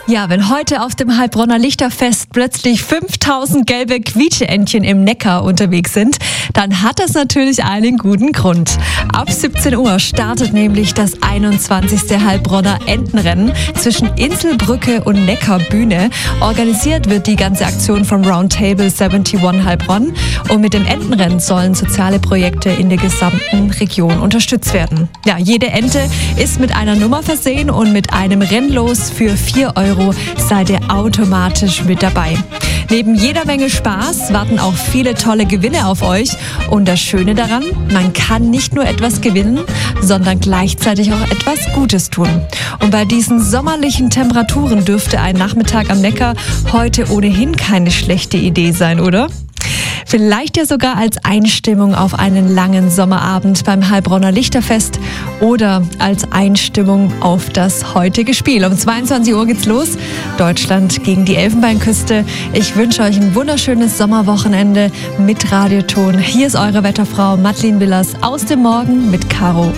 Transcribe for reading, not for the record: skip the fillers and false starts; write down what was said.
Ja, wenn heute auf dem Heilbronner Lichterfest plötzlich 5000 gelbe Quietscheentchen im Neckar unterwegs sind, dann hat das natürlich einen guten Grund. Ab 17 Uhr startet nämlich das 21. Heilbronner Entenrennen zwischen Inselbrücke und Neckarbühne. Organisiert wird die ganze Aktion vom Roundtable 71 Heilbronn und mit dem Entenrennen sollen soziale Projekte in der gesamten Region unterstützt werden. Ja, jede Ente ist mit einer Nummer versehen und mit einem Rennlos für 4 € seid ihr automatisch mit dabei. Neben jeder Menge Spaß warten auch viele tolle Gewinne auf euch. Und das Schöne daran, man kann nicht nur etwas gewinnen, sondern gleichzeitig auch etwas Gutes tun. Und bei diesen sommerlichen Temperaturen dürfte ein Nachmittag am Neckar heute ohnehin keine schlechte Idee sein, oder? Vielleicht ja sogar als Einstimmung auf einen langen Sommerabend beim Heilbronner Lichterfest oder als Einstimmung auf das heutige Spiel. Um 22 Uhr geht's los. Deutschland gegen die Elfenbeinküste. Ich wünsche euch ein wunderschönes Sommerwochenende mit Radioton. Hier ist eure Wetterfrau Madeleine Willers aus dem Morgen mit Caro.